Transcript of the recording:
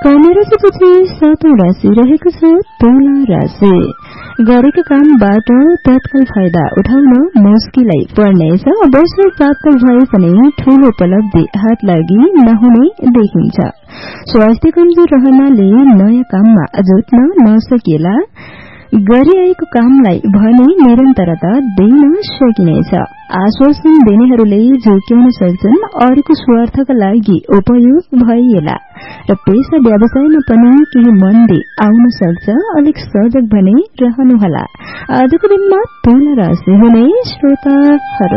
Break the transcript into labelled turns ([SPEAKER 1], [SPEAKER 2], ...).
[SPEAKER 1] कन्या राशिपछि 7औं राशि रहेको छ तुला राशि। गरेको कामबाट तत्काल फाइदा उठाउन मुस्किलै पर्नेछ। वर्ष प्राप्त भए पनि ठूलो उपलब्धि हात लागि नहुने देखिन्छ। स्वास्थ्य कमजोर रहनाले नयाँ काममा जुट्न नसकिएला। गरिआएको कामलाई भने निरन्तरता दिन सकिनेछ। आश्वासन दिनेहरूले झुक्याउन सक्छन्, अरूको स्वार्थका लागि उपयोग भइएला र पेशा व्यवसायमा पनि केही मन्दी आउन सक्छ। अलिक सजग भने रहनुहोला। आजको दिनमा तुला राशि हुने श्रोताहरू।